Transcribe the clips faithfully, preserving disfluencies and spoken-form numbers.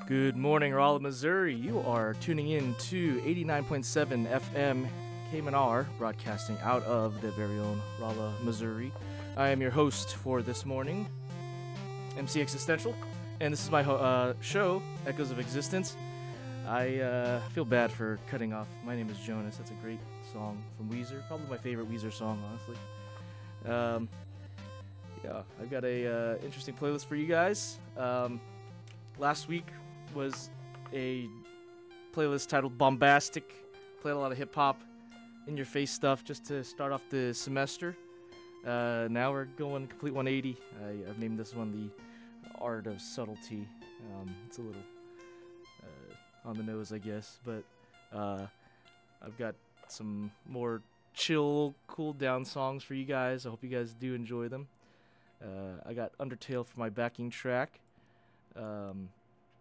Good morning, Rolla, Missouri. You are tuning in to eighty-nine point seven F M K M N R, broadcasting out of the very own Rolla, Missouri. I am your host for this morning, M C Existential, and this is my ho- uh, show, Echoes of Existence. I uh, feel bad for cutting off My Name is Jonas. That's a great song from Weezer. Probably my favorite Weezer song, honestly. Um, yeah, I've got a uh, interesting playlist for you guys. Um, last week was a playlist titled Bombastic. Played a lot of hip-hop, in-your-face stuff just to start off the semester. Uh, now we're going complete one eighty. I, I've named this one the Art of Subtlety. Um, it's a little uh, on the nose, I guess, but uh, I've got some more chill, cool-down songs for you guys. I hope you guys do enjoy them. Uh, I got Undertale for my backing track. Um,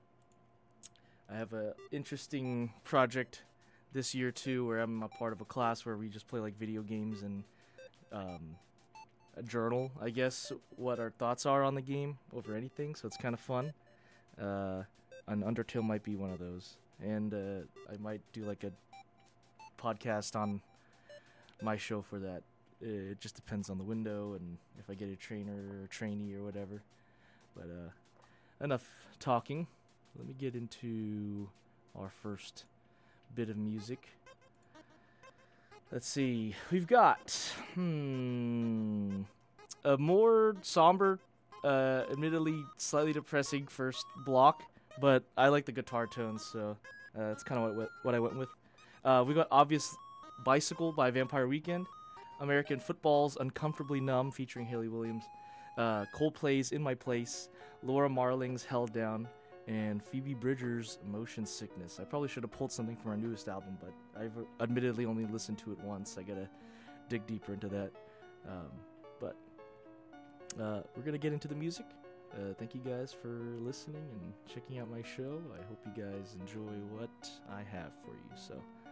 I have a interesting project this year too, where I'm a part of a class where we just play like video games and um, a journal, I guess, what our thoughts are on the game over anything. So it's kind of fun. Uh, and Undertale might be one of those, and uh, I might do like a podcast on my show for that. It just depends on the window and if I get a trainer or trainee or whatever. But uh, enough talking. Let me get into our first bit of music. Let's see. We've got hmm, a more somber, uh, admittedly slightly depressing first block, but I like the guitar tones, so uh, that's kind of what, what I went with. Uh, we got Obvious Bicycle by Vampire Weekend, American Football's Uncomfortably Numb featuring Hayley Williams, uh, Coldplay's In My Place, Laura Marling's Held Down, and Phoebe Bridgers' Motion Sickness. I probably should have pulled something from our newest album, but I've admittedly only listened to it once. I gotta dig deeper into that. Um, but uh, we're gonna get into the music. Uh, thank you guys for listening and checking out my show. I hope you guys enjoy what I have for you. So